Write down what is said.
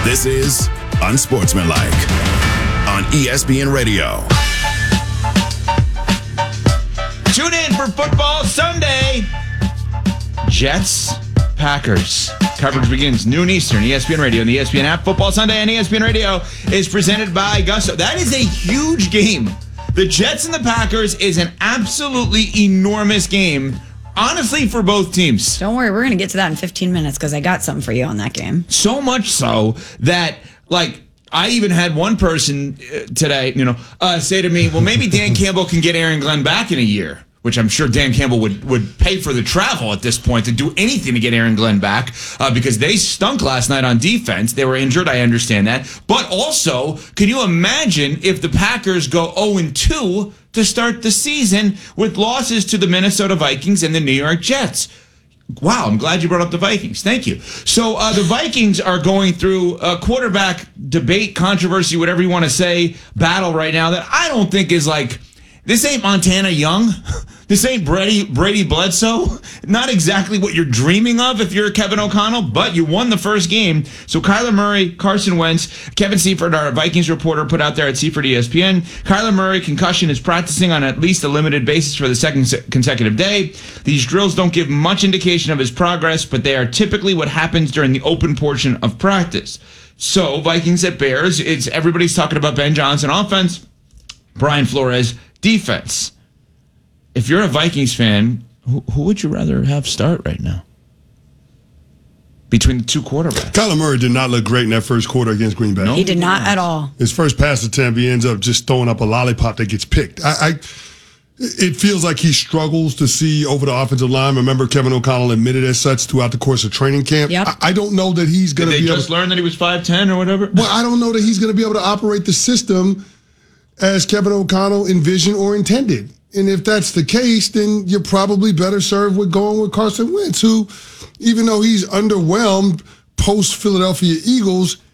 This is Unsportsmanlike on ESPN Radio. Tune in for Football Sunday. Jets, Packers. Coverage begins noon Eastern, ESPN Radio and the ESPN app. Football Sunday on ESPN Radio is presented by Gusto. That is a huge game. The Jets and the Packers is an absolutely enormous game, honestly, for both teams. Don't worry, we're going to get to that in 15 minutes because I got something for you on that game. So much so that, I even had one person today, say to me, well, maybe Dan Campbell can get Aaron Glenn back in a year, which I'm sure Dan Campbell would pay for the travel at this point to do anything to get Aaron Glenn back because they stunk last night on defense. They were injured, I understand that. But also, can you imagine if the Packers go 0-2 to start the season with losses to the Minnesota Vikings and the New York Jets? Wow, I'm glad you brought up the Vikings. Thank you. So the Vikings are going through a quarterback debate, controversy, whatever you want to say, battle right now that I don't think is this ain't Montana Young. This ain't Brady Bledsoe. Not exactly what you're dreaming of if you're Kevin O'Connell, but you won the first game. So Kyler Murray, Carson Wentz, Kevin Seifert, our Vikings reporter, put out there at Seifert ESPN. Kyler Murray, concussion, is practicing on at least a limited basis for the second consecutive day. These drills don't give much indication of his progress, but they are typically what happens during the open portion of practice. So Vikings at Bears, everybody's talking about Ben Johnson offense, Brian Flores defense. If you're a Vikings fan, who would you rather have start right now? Between the two quarterbacks. Kyler Murray did not look great in that first quarter against Green Bay. No, he did not at all. His first pass attempt, he ends up just throwing up a lollipop that gets picked. It feels like he struggles to see over the offensive line. Remember, Kevin O'Connell admitted as such throughout the course of training camp. Yep. I don't know that he's going to be able to... Did they just learn that he was 5'10" or whatever? Well, I don't know that he's going to be able to operate the system as Kevin O'Connell envisioned or intended. And if that's the case, then you're probably better served with going with Carson Wentz, who, even though he's underwhelmed post-Philadelphia Eagles,